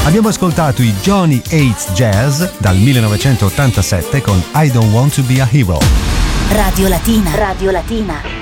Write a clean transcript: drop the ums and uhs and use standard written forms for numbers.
Abbiamo ascoltato i Johnny Hates Jazz dal 1987 con I Don't Want to Be a Hero. Radio Latina. Radio Latina.